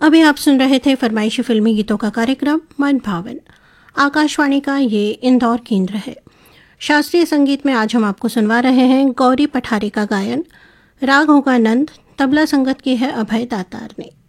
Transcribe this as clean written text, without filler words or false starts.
अभी आप सुन रहे थे फरमाइशी फिल्मी गीतों का कार्यक्रम मन भावन। आकाशवाणी का ये इंदौर केंद्र है। शास्त्रीय संगीत में आज हम आपको सुनवा रहे हैं गौरी पठारे का गायन। राग होगा नंद, तबला संगत की है अभय दातार ने।